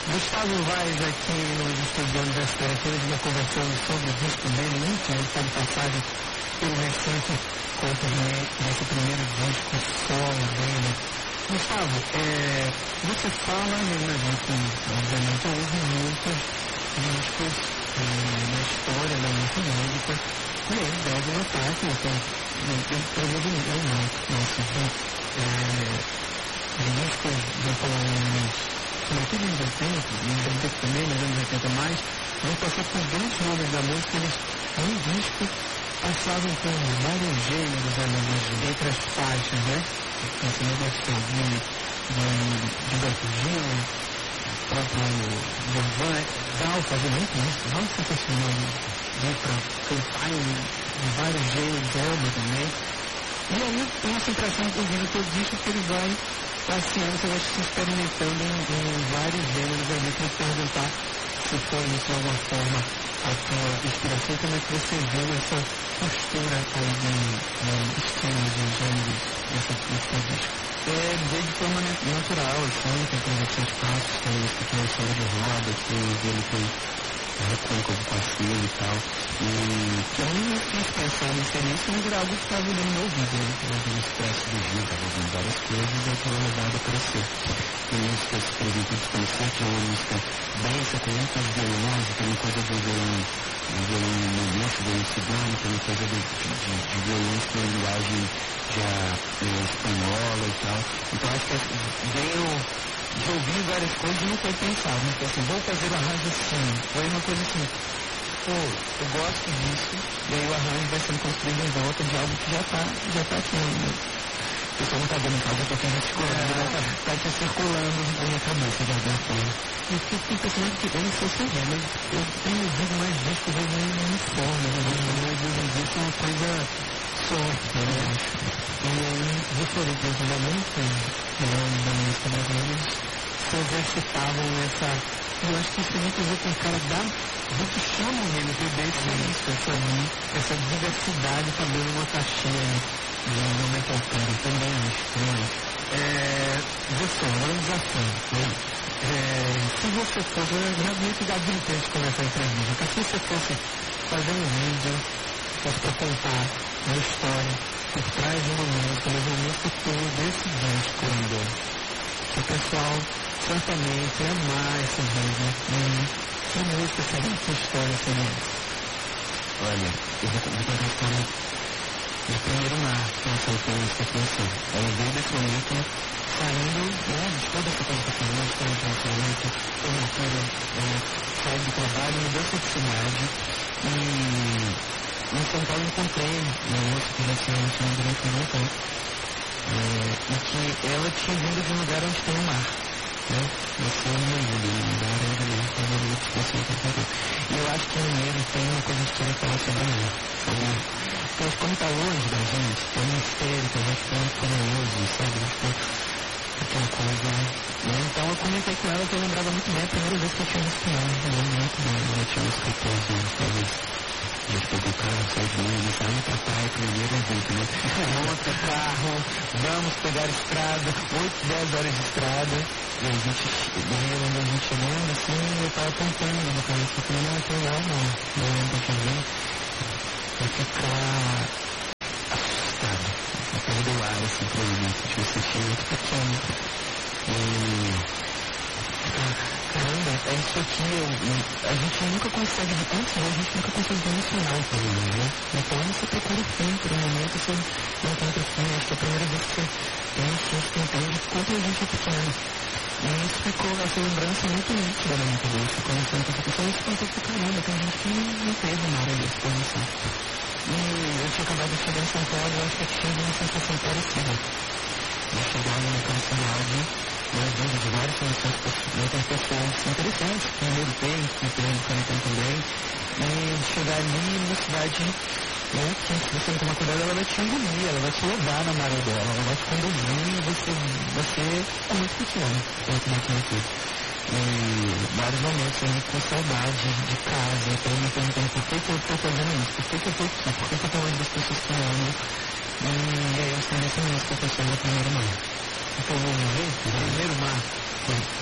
Gustavo Vaz aqui nos estúdios da Universidade aqui, já conversando sobre o disco dele, último, ele está de passagem pelo recente componente desse primeiro disco solo dele. Gustavo, você fala, né, a gente obviamente ouve muitos discos na história da nossa música, e ele deve notar que provavelmente discos japoneses, sobretudo nos 80, nos 80 também, nos anos 80 mais, vão passar por grandes nomes da música, eles, num disco, passavam por vários gêneros nas letras faixas, né? Esse negócio de Gilberto Gil, o próprio Giovanni, Gal fazia muito isso, Gal sensacional, né? Para cantar em vários gêneros, Elba também. E aí tem essa impressão que ouvindo todo disco que ele vai passeando, você vai se experimentando em vários gêneros ali para perguntar se foi isso de alguma forma a sua inspiração, como é que você viu essa postura aí de estilos e gêneros nesse disco? Veio de forma natural, assim, tem conversões fáceis, tem uma história de roda, que ele tem recôncavo com a filha e tal. E que eu não fiz pensar nisso início, mas era algo que estava ali no meu ouvido, né? Eu ouvi o expresso do Gil, estava ouvindo várias coisas e eu estava levado a crescer. Tem música que eu escrevi tudo conhecente, é uma música densa, com muitas violões, tem uma coisa do violão no luxo, violão cigano, tem uma coisa de violões com linguagem já espanhola e tal. Então acho que veio de ouvir várias coisas e não foi pensado, né? Assim, vou fazer o arranjo assim. Foi uma coisa assim, pô, eu gosto disso, e aí o arranjo vai sendo construído em volta de algo que já tá aqui, né? O pessoal não tá vendo em casa, eu tô aqui gesticulando, tá aqui circulando na minha cabeça de alguma forma. E eu fico pensando que eu não sei se é, mas eu tenho ouvido mais discos hoje em uniforme, né? Mas hoje em dia é uma coisa só, né? E diferente antigamente, da música brasileira, se exercitavam nessa. Eu acho que isso tem muito a ver com o cara do que chamam o MPB, isso, essa diversidade também numa caixinha de nomenclatura, também acho. Você, agora um desafio, né? Se você fosse, já havia que dar de começar a entrevista, se você fosse fazer um vídeo, fosse para contar uma história por trás de uma música, mas uma música toda esse disco ainda, que o pessoal certamente ia amar esse vídeo, que música seria, que história seria? Olha, eu vou contar a história do primeiro mar, que eu sei que música foi assim. Aí veio desse momento saindo, né, de toda essa coisa que eu falei, de todo esse lançamento, formatura, saí do trabalho, mudança de cidade, e em São Paulo encontrei uma moça que já se relacionou durante um bom tempo, e que ela tinha vindo de um lugar onde tem o mar, né? Você é um meio do lugar onde ele favorito, você encontrou. E eu acho que no meio tem uma coisa que eu falar sobre mim, sabe? Porque como está longe da gente, tem um mistério que a gente fica muito curioso, sabe? Aquela coisa, né? Então eu comentei com ela que eu lembrava muito bem a primeira vez que eu tinha visto ela, eu lembro muito bem, ela tinha uns 14 anos, talvez. A gente pegou o carro, saiu de manhã, e saímos pra praia primeiro evento, né? Monta o carro, vamos pegar a estrada, 8, 10 horas de estrada. E a gente, daí onde a gente chegando, assim, eu tava apontando no carro, eu falei, não, tem lá, não lembro pra ver. Vai ficar assustado, vai perder o ar, assim, provavelmente, tipo, você tinha muito pequeno. Caramba, é isso aqui, a gente nunca consegue, antes a gente nunca consegue emocionar o problema, né? Então você procura o fim, por um momento você não encontra o fim, acho que é a primeira vez que você pensa, você entende quanto a gente é pequeno. E isso ficou, essa lembrança muito nítida na minha cabeça, conversando com essa pessoa, isso pensou que caramba, tem gente que não teve uma área de exposição. E eu tinha acabado de chegar em São Paulo, eu acho que eu tive uma sensação parecida. Eu chegava na cidade, mais vindo de várias muitas pessoas interessantes, que eu tem, que tem no Canetão também, e chegar ali numa cidade, né, que se você não tomar cuidado, ela vai te engolir, ela vai te levar na maré dela, ela vai te conduzir e você é muito pequeno, e vários momentos eu com saudade de casa, então eu me perguntando por que eu estou fazendo isso, por que eu estou aqui, por que eu estou longe das pessoas que eu amo, e aí eu escrevi essa música, pessoal, da primeira mãe. Então vamos ver, primeiro mar.